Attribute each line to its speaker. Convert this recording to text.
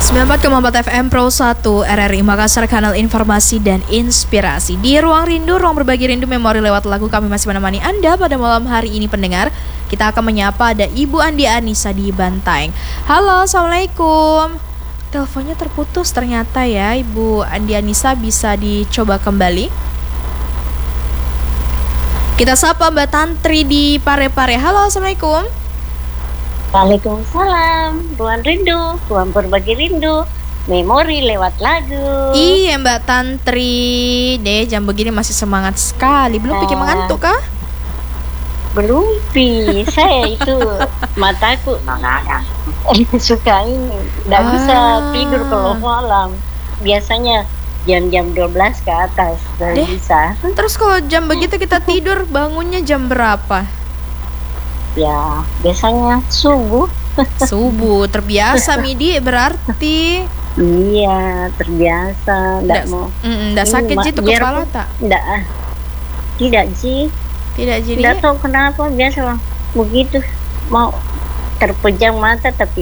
Speaker 1: 94,4 FM Pro 1 RRI Makassar, kanal informasi dan inspirasi. Di Ruang Rindu, ruang berbagi rindu memori lewat lagu, kami masih menemani Anda pada malam hari ini pendengar. Kita akan menyapa ada Ibu Andi Anissa di Bantaeng. Halo, Assalamualaikum. Teleponnya terputus ternyata ya, Ibu Andi Anissa, bisa dicoba kembali. Kita sapa Mbak Tantri di Parepare. Halo, Assalamualaikum.
Speaker 2: Waalaikumsalam, ruang rindu, ruang berbagi rindu, memori lewat lagu.
Speaker 1: Iya Mbak Tantri, deh jam begini masih semangat sekali. Belum bikin mengantuk kah?
Speaker 2: Belum saya itu mataku suka ini, nggak bisa tidur kalau malam. Biasanya jam-jam 12 ke atas baru bisa.
Speaker 1: Terus kalau jam begitu kita tidur, bangunnya jam berapa?
Speaker 2: Ya, biasanya subuh.
Speaker 1: Subuh, terbiasa Midi berarti.
Speaker 2: Iya, terbiasa.
Speaker 1: Nggak sakit Ji tuh kepala tak?
Speaker 2: Tidak Ji.
Speaker 1: Tidak Ji.
Speaker 2: Tidak tahu kenapa, biasa begitu. Mau terpejam mata tapi